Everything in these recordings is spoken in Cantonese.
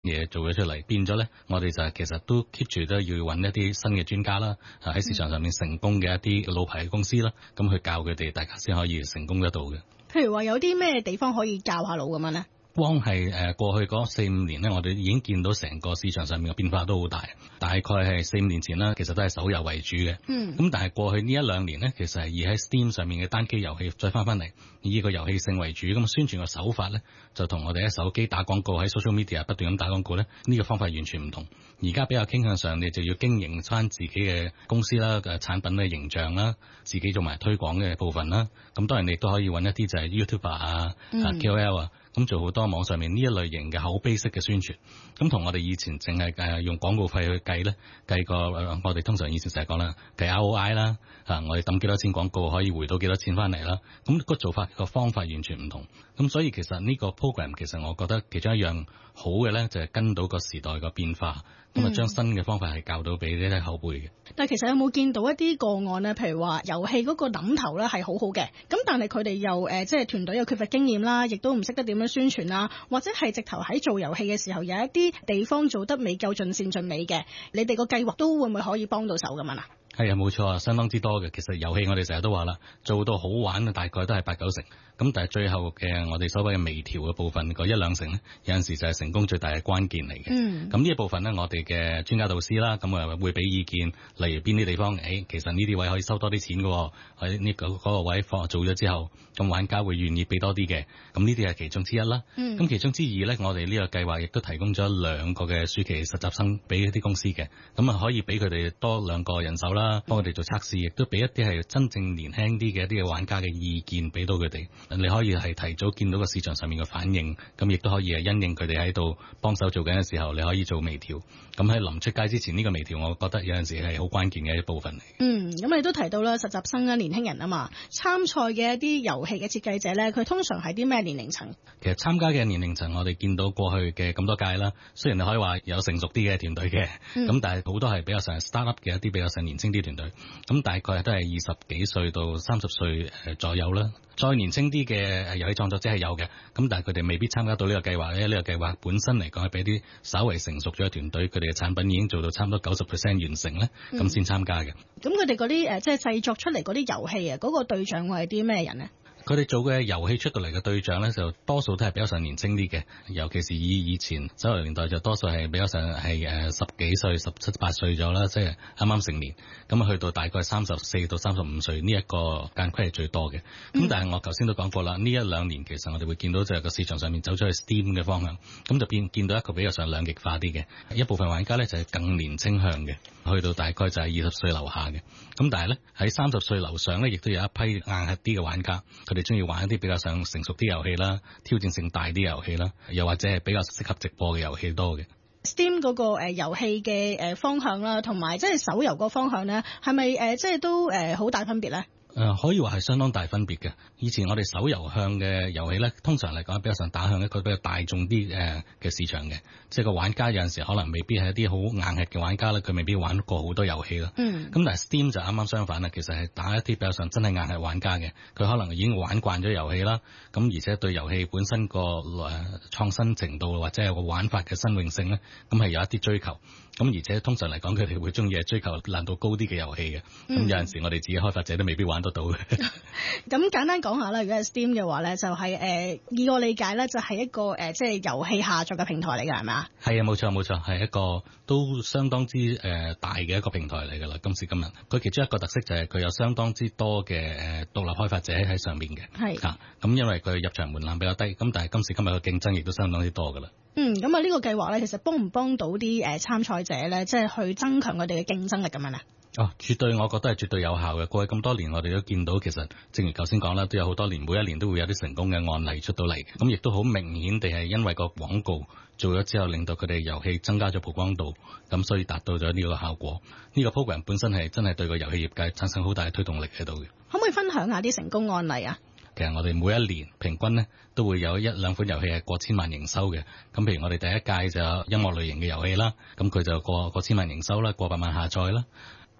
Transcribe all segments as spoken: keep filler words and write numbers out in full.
嘢做咗出嚟，變咗咧，我哋就係其實都 keep 住都要揾一啲新嘅專家啦，喺市場上面成功嘅一啲老牌嘅公司啦，咁去教佢哋，大家先可以成功得到嘅。 譬如話有啲咩地方可以教下路咁樣咧？ 光係誒過去嗰四五年咧，我哋已經見到成個市場上面嘅變化都好大。大概係四五年前啦，其實都係手遊為主嘅。嗯。咁但係過去呢一兩年咧，其實係以喺 Steam 上面嘅單機遊戲再翻翻嚟，以個遊戲性為主。咁宣傳嘅手法咧，就同我哋喺手機打廣告喺 social media 不斷咁打廣告咧，呢個方法完全唔同。而家比較傾向上，你就要經營翻自己嘅公司啦、嘅產品嘅形象啦，自己做埋推廣嘅部分啦。咁當然你都可以揾一啲就係 YouTuber 啊、嗯、K O L 啊。咁做好多網上面呢一類型嘅口碑式嘅宣傳，咁同我哋以前淨係誒用廣告費去計咧，計個我哋通常以前成日講啦，計 R O I 啦，嚇我哋抌幾多錢廣告可以回到幾多錢翻嚟啦，咁個做法個方法完全唔同，咁所以其實呢個 program 其實我覺得其中一樣好嘅咧，就係跟到個時代個變化，咁啊將新嘅方法係教到俾呢啲後輩嘅。 但係其實有冇見到一啲個案咧？譬如話遊戲嗰個諗頭咧係好好嘅，咁但係佢哋又誒、呃、即係團隊又缺乏經驗啦，亦都唔識得點樣宣傳啦，或者係直頭喺做遊戲嘅時候有一啲地方做得未夠盡善盡美嘅，你哋個計劃都會唔會可以幫到手咁樣啊？ 係啊，冇錯啊，相當之多嘅。其實遊戲我哋成日都話啦，做到好玩大概都係八九成，咁但係最後嘅我哋所謂嘅微調嘅部分嗰一兩成咧，有陣時就係成功最大嘅關鍵嚟嘅。嗯，咁呢一部分咧，我哋嘅專家導師啦，咁啊會俾意見，例如邊啲地方，誒、哎、其實呢啲位可以收多啲錢嘅，喺呢個嗰個位放做咗之後，咁玩家會願意俾多啲嘅。咁呢啲係其中之一啦。嗯，咁其中之二咧，我哋呢個計劃亦都提供咗兩個嘅暑期實習生俾一啲公司嘅，咁啊可以俾佢哋多兩個人手啦。幫我哋做測試，亦都俾一啲係真正年輕啲嘅一啲嘅玩家嘅意見俾到佢哋。你可以係提早見到個市場上面嘅反應，咁亦都可以係因應佢哋喺度幫手做緊嘅時候，你可以做微調。咁喺臨出街之前呢個微調，我覺得有陣時係好關鍵嘅一部分嚟。 嗯，咁你都提到啦，實習生啊，年輕人啊嘛，參賽嘅一啲遊戲嘅設計者咧，佢通常係啲咩年齡層？其實參加嘅年齡層，我哋見到過去嘅咁多屆啦，雖然你可以話有成熟啲嘅團隊嘅，咁、嗯、但係好多係比較上 start up 嘅一啲比較上年輕啲團隊，咁大概都係二十幾歲到三十歲誒左右啦。再年輕啲嘅遊戲創作者係有嘅，咁但係佢哋未必參加到呢個計劃咧。呢、呢個計劃本身嚟講係俾啲稍為成熟咗嘅團隊，佢哋嘅產品已經做到差唔多九十 percent 完成咧，咁先參加嘅。 咁佢哋嗰啲誒即係製作出嚟嗰啲遊戲啊，嗰、嗰個對象會係啲咩人呢？ 佢哋做嘅遊戲出到嚟嘅對象咧，就多數都係比較上年輕啲嘅，尤其是以以前手遊年代就多數係比較上係誒十幾歲、十七八歲咗啦，即係啱啱成年。咁啊去到大概三十四到三十五歲呢一個間區係最多嘅。咁、嗯、但係我頭先都講過啦，呢一兩年其實我哋會見到就係個市場上面走咗去 Steam 嘅方向，咁就變見到一個比較上兩極化啲嘅一部分玩家咧，就係更年輕向嘅，去到大概就係二十歲樓下嘅。咁但係咧喺三十歲樓上咧，亦都有一批硬核啲嘅玩家。佢哋中意玩一啲比較上成熟啲遊戲啦，挑戰性大啲遊戲啦，又或者係比較適合直播嘅遊戲多嘅。 Steam 嗰個誒遊戲嘅誒方向啦，同埋即係手遊個方向咧，係咪誒即係都誒好大分別咧？ 誒、呃、可以話係相當大分別嘅。以前我哋手遊向嘅遊戲咧，通常嚟講比較上打向一個比較大眾啲誒嘅市場嘅，即係個玩家有陣時可能未必係一啲好硬核嘅玩家啦，佢未必玩過好多遊戲啦。嗯。咁但係 Steam 就啱啱相反啦，其實係打一啲比較上真係硬核玩家嘅，佢可能已經玩慣咗遊戲啦，咁而且對遊戲本身個誒創新程度或者係個玩法嘅新穎性咧，咁係有一啲追求。咁而且通常嚟講，佢哋會中意係追求難度高啲嘅遊戲嘅。咁、嗯、有陣時我哋自己開發者都未必玩得到嘅。 咁簡單講下啦，如果係 Steam 嘅話咧，就係、是、誒、呃、以我理解咧，就係一個誒即係遊戲下載嘅平台嚟㗎，係咪啊？係啊，冇錯冇錯，係一個都相當之誒、呃、大嘅一個平台嚟㗎啦。今時今日，佢其中一個特色就係佢有相當之多嘅誒獨立開發者喺上面嘅。係嚇，咁因為佢入場門檻比較低，咁但係今時今日嘅競爭亦都相當之多㗎啦。嗯，咁啊呢個計劃咧，其實幫唔幫到啲誒參賽者咧，即係去增強佢哋嘅競爭力咁樣啊？哦，絕對，我覺得係絕對有效嘅。過去咁多年，我哋都見到其實正如頭先講啦，都有好多年，每一年都會有啲成功嘅案例出到嚟嘅。咁亦都好明顯地係因為個廣告做咗之後，令到佢哋遊戲增加咗曝光度，咁所以達到咗呢個效果。呢個 program 本身係真係對個遊戲業界產生好大嘅推動力喺度嘅。可唔可以分享下啲成功案例啊？其實我哋每一年平均咧都會有一兩款遊戲係過千萬營收嘅。咁譬如我哋第一屆就有音樂類型嘅遊戲啦，咁佢就過過千萬營收啦，過百萬下載啦。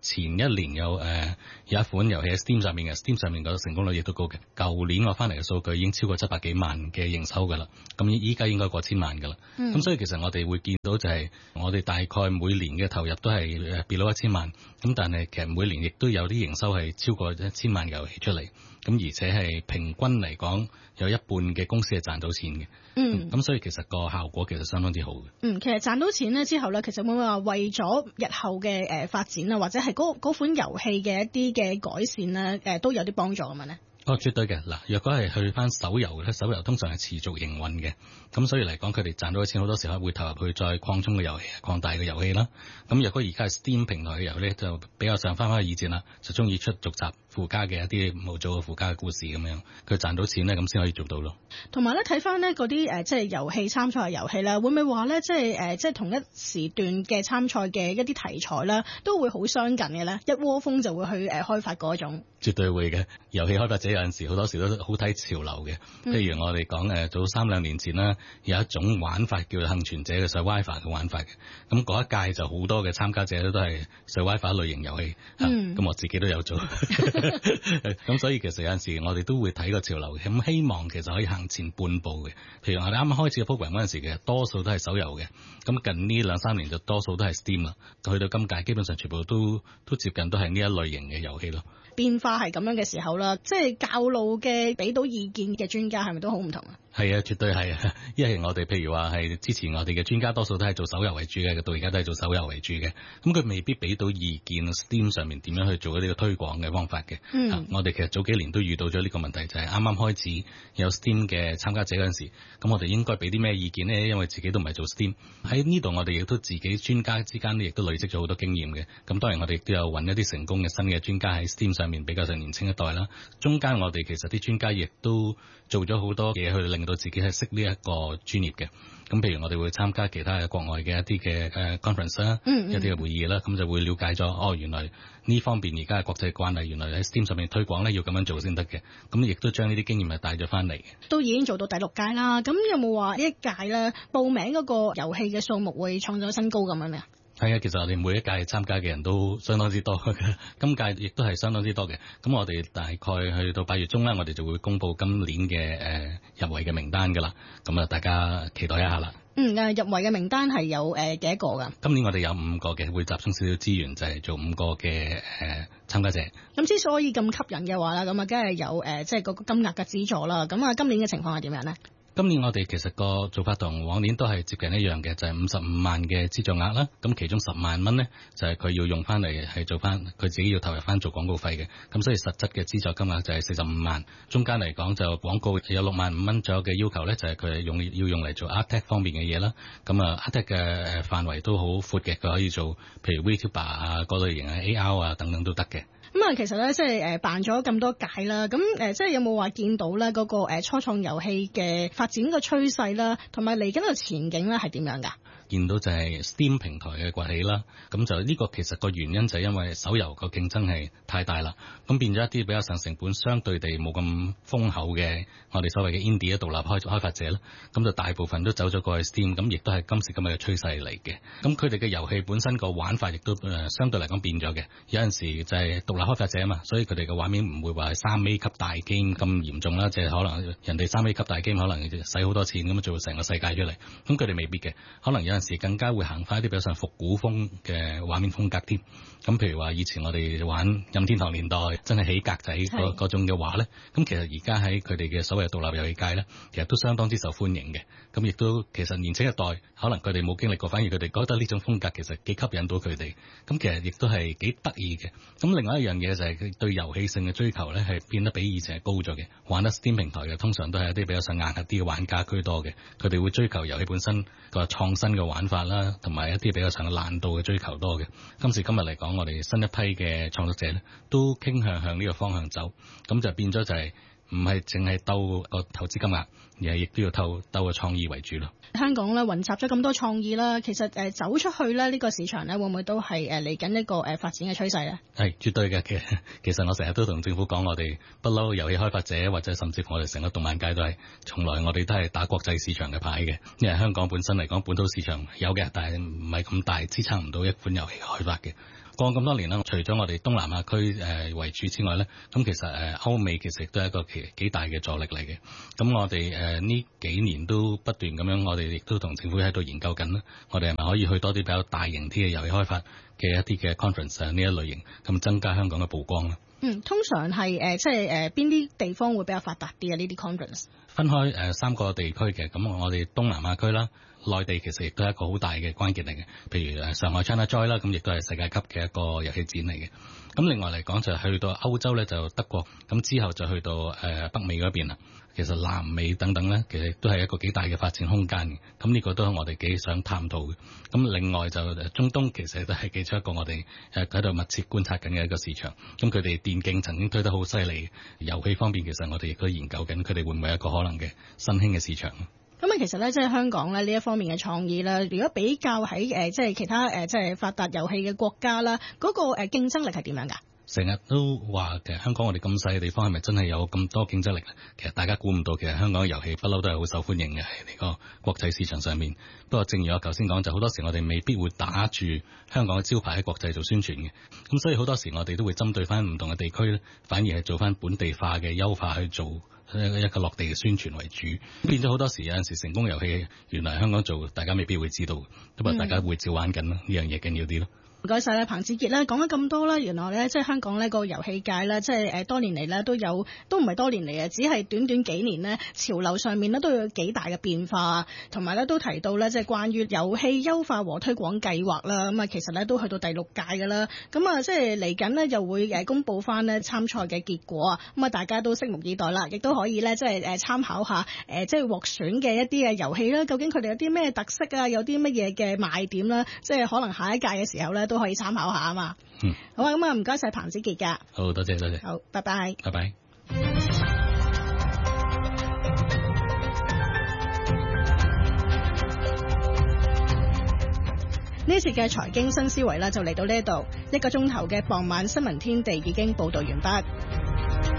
前一年有誒、呃、有一款遊戲喺 Steam 上面嘅 Steam 上面個成功率亦都高嘅。舊年我翻嚟嘅數據已經超過七百幾萬嘅營收㗎啦，咁依家應該過千萬㗎啦。咁、嗯、所以其實我哋會見到就係我哋大概每年嘅投入都係誒 below 一千萬，咁但係其實每年亦都有啲營收係超過一千萬嘅遊戲出嚟，咁而且係平均嚟講有一半嘅公司係賺到錢嘅。嗯，咁、嗯、所以其實個效果其實相當之好嘅。 嗯，其實賺到錢咧之後咧，其實會唔會話為咗日後嘅誒發展啊，或者係嗰嗰款遊戲嘅一啲嘅改善咧，誒、呃、都有啲幫助咁樣咧？ 哦，絕對嘅。嗱，若果係去翻手遊咧，手遊通常係持續營運嘅，咁所以嚟講佢哋賺到嘅錢好多時候會投入去再擴充嘅遊戲、擴大嘅遊戲啦。咁若果而家係 Steam 平台嘅遊戲咧，就比較上翻翻去以前啦，就中意出續集附加嘅一啲冇做嘅附加嘅故事咁樣，佢賺到錢咧，咁先可以做到咯。同埋咧，睇翻呢嗰啲誒即係遊戲參賽嘅遊戲啦，會唔會話咧即係誒即係同一時段嘅參賽嘅一啲題材啦，都會好相近嘅咧？一窩蜂就會去誒開發嗰種。絕對會嘅，遊戲開發者有陣時好多時都好睇潮流嘅。譬如我哋講誒早三兩年前啦，有一種玩法叫幸存者嘅 Survivor 嘅玩法嘅，咁嗰一屆就好多嘅參加者都係 Survivor 類型遊戲，咁、嗯啊、我自己都有做。咁所以其實有陣時我哋都會睇個潮流嘅，咁希望其實可以行前半步嘅。譬如我哋啱啱開始嘅 program 嗰陣時嘅，多數都係手遊嘅，咁近呢兩三年就多數都係 Steam 啦，去到今屆基本上全部都都接近都係呢一類型嘅遊戲咯。變化係咁樣嘅時候啦，即係教路嘅俾到意見嘅專家係咪都好唔同啊？係啊，絕對係啊，因為我哋譬如話係之前我哋嘅專家多數都係做手遊為主嘅，到而家都係做手遊為主嘅，咁佢未必俾到意見 Steam 上面點樣去做呢個推廣嘅方法嘅。嗯、啊，我哋其實早幾年都遇到咗呢個問題，就係啱啱開始有 Steam 嘅參加者嗰陣時，咁我哋應該俾啲咩意見呢？因為自己都唔係做 Steam， 喺呢度我哋亦都自己專家之間亦都累積咗好多經驗嘅。咁當然我哋亦都有揾一啲成功嘅新嘅專家喺 Steam 上面比較上年輕一代啦。中間我哋其實啲專家亦都做咗好多嘢去令到自己係識呢一個專業嘅。咁譬如我哋會參加其他嘅國外嘅一啲嘅誒 conference 啦，嗯嗯一啲嘅會議啦，咁就會了解咗哦，原來呢方面而家嘅國際慣例，原來喺 Steam 上面推廣咧要咁樣做先得嘅。咁亦都將呢啲經驗係帶咗翻嚟嘅。都已經做到第六屆啦，咁有冇話呢一屆咧報名嗰個遊戲嘅數目會創咗新高咁樣咧？係啊，其實我哋每一屆參加嘅人都相當之多嘅，今屆亦都係相當之多嘅。咁我哋大概去到八月中咧，我哋就會公布今年嘅誒、呃、入圍嘅名單㗎啦。咁啊，大家期待一下啦。嗯，誒入圍嘅名單係有誒幾多個㗎？今年我哋有五個嘅，會集中少少資源，就係、是、做五個嘅誒、呃、參加者。咁之所以咁吸引嘅話啦，咁啊，梗係有誒即係嗰個金額嘅資助啦。咁啊，今年嘅情況係點樣咧？今年我哋其實個做法同往年都係接近一樣嘅，就係五十五萬嘅資助額啦。咁其中十萬蚊呢，就係、是、佢要用翻嚟係做翻，佢自己要投入翻做廣告費嘅。咁所以實質嘅資助金額就係四十五萬。中間嚟講就廣告有六萬五蚊左右嘅要求呢，就係佢用要用嚟做 AdTech 方面嘅嘢啦。咁啊 AdTech 嘅範圍都好闊嘅，佢可以做譬如 VTuber 啊嗰類型嘅 A R 啊等等都得嘅。咁啊，其實咧，即係誒辦咗咁多屆啦，咁誒，即係有冇話見到咧嗰個誒初創遊戲嘅發展嘅趨勢啦，同埋嚟緊嘅前景咧係點樣㗎？見到就係 Steam 平台嘅崛起啦，咁就呢個其實個原因就係因為手遊個競爭係太大啦，咁變咗一啲比較上成本相對地冇咁豐厚嘅我哋所謂嘅 Indie 獨立開開發者啦，咁就大部分都走咗過去 Steam， 咁亦都係今時今日嘅趨勢嚟嘅。咁佢哋嘅遊戲本身個玩法亦都誒相對嚟講變咗嘅，有陣時就係獨立開發者啊嘛，所以佢哋嘅畫面唔會話係三 A 級大 game 咁嚴重啦，即係可能人哋三 A 級大 game 可能使好多錢咁做成個世界出嚟，咁佢哋未必嘅，可能有陣時更加會行翻一啲比較上復古風嘅畫面風格添。咁譬如話以前我哋玩任天堂年代真係起格仔嗰嗰種嘅話咧，咁其實而家喺佢哋嘅所謂獨立遊戲界咧，其實都相當之受歡迎嘅。咁亦都其實年輕一代可能佢哋冇經歷過，反而佢哋覺得呢種風格其實幾吸引到佢哋。咁其實亦都係幾得意嘅。咁另外一樣嘢就係佢對遊戲性嘅追求咧，係變得比以前係高咗嘅。玩得 Steam 平台嘅通常都係一啲比較上硬核啲嘅玩家居多嘅，佢哋會追求遊戲本身個創新嘅玩法啦，同埋一啲比較上嘅難度嘅追求多嘅。今時今日嚟講，我哋新一批嘅創作者咧，都傾向向呢個方向走，咁就變咗就係唔係淨係鬥個投資金額，而係亦都要鬥鬥個創意為主咯。香港咧混雜咗咁多創意啦，其實誒、呃、走出去咧呢、這個市場咧，會唔會都係誒嚟緊一個誒、呃、發展嘅趨勢咧？係絕對嘅。其實其實我成日都同政府講，我哋不嬲遊戲開發者或者甚至乎我哋成個動漫界都係從來我哋都係打國際市場嘅牌嘅。因為香港本身嚟講本土市場有嘅，但係唔係咁大，支撐唔到一款遊戲開發嘅。 過咁多年啦，除咗我哋東南亞區誒為主之外咧，咁其實誒歐美其實亦都係一個幾幾大嘅助力嚟嘅。咁我哋誒呢幾年都不斷咁樣，我哋亦都同政府喺度研究緊啦。我哋係咪可以去多啲比較大型啲嘅遊戲開發嘅一啲嘅 conference 啊呢一類型，咁增加香港嘅曝光啦。 嗯，通常係誒即係誒邊啲地方會比較發達啲啊？呢啲 conference 分開誒、呃、三個地區嘅，咁我哋東南亞區啦。內地其實亦都係一個好大嘅關鍵嚟嘅，譬如誒上海 China Joy 啦，咁亦都係世界級嘅一個遊戲展嚟嘅。咁另外嚟講就去到歐洲咧，就德國，咁之後就去到誒、呃、北美嗰邊啦。其實南美等等咧，其實都係一個幾大嘅發展空間嘅。咁呢個都係我哋幾想探討嘅。咁另外就中東其實都係其中一個我哋誒喺度密切觀察緊嘅一個市場。咁佢哋電競曾經推得好犀利，遊戲方面其實我哋亦都研究緊，佢哋會唔會有一個可能嘅新興嘅市場。 咁啊，其實咧，即係香港咧呢一方面嘅創意啦，如果比較喺誒即係其他誒即係發達遊戲嘅國家啦，嗰個誒競爭力係點樣㗎？ 成日都話其實香港我哋咁細嘅地方係咪真係有咁多競爭力？其實大家估唔到，其實香港嘅遊戲不嬲都係好受歡迎嘅喺呢個國際市場上面。不過正如我頭先講，就好多時我哋未必會打住香港嘅招牌喺國際做宣傳嘅。咁所以好多時我哋都會針對翻唔同嘅地區咧，反而係做翻本地化嘅優化去做。一個落地嘅宣傳為主，變咗好多時有陣時成功遊戲原來香港做，大家未必會知道，咁啊大家會照玩緊咯，呢樣嘢緊要啲咯。唔該晒啦，彭梓傑咧講咗咁多啦，原來咧即係香港呢個遊戲界咧，即係誒多年嚟咧都有，都唔係多年嚟嘅，只係短短幾年呢，潮流上面咧都有幾大嘅變化，同埋咧都提到咧即係關於遊戲優化和推廣計劃啦。咁啊其實咧都去到第六屆㗎啦，咁啊即係嚟緊呢，又會誒公佈翻呢參賽嘅結果啊，咁啊大家都拭目以待啦，亦都可以咧即係誒參考下誒即係獲選嘅一啲嘅遊戲啦，究竟佢哋有啲咩特色啊，有啲乜嘢嘅賣點啦，即係可能下一屆嘅時候咧都可以參考下啊嘛。嗯，好啊，咁啊唔該晒彭梓傑㗎。好多謝多謝。好，拜拜。拜拜。呢次嘅財經新思維啦，就嚟到呢度，一個鐘頭嘅傍晚新聞天地已經報導完畢。